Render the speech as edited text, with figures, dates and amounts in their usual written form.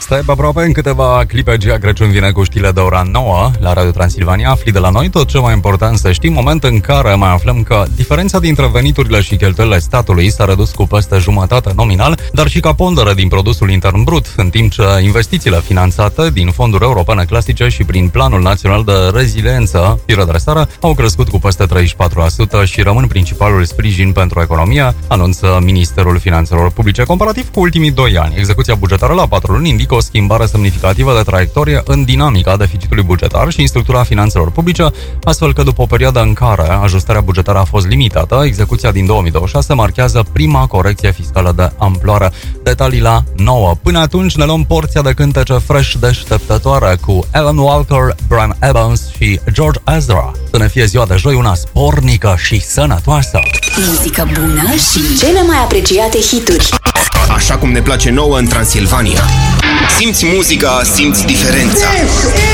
Stai pe aproape, în câteva clipe Gia Crăciun vine cu știrile de ora 9 la Radio Transilvania. Afli de la noi tot ce mai important să știi, moment în care mai aflăm că diferența dintre veniturile și cheltuielile statului s-a redus cu peste jumătate nominal, dar și ca pondere din produsul intern brut, în timp ce investițiile finanțate din fonduri europene clasice și prin Planul Național de Reziliență și Redresare au crescut cu peste 34% și rămân principalul sprijin pentru economie, anunță Ministerul Finanțelor Publice. Comparativ cu ultimii 2 ani, execuția bugetară la 4 luni indică o schimbare semnificativă de traiectorie în dinamica deficitului bugetar și în structura finanțelor publice, astfel că după o perioadă în care ajustarea bugetară a fost limitată, execuția din 2026 marchează prima corecție fiscală de amploare. Detalii la 9. Până atunci ne luăm porția de cântece fresh deșteptătoare cu Alan Walker, Brian Evans și George Ezra. Să ne fie ziua de joi una spornică și sănătoasă. Muzică bună și cele mai apreciate hituri. Așa cum ne place nouă în Transilvania. Simți muzica, simți diferența.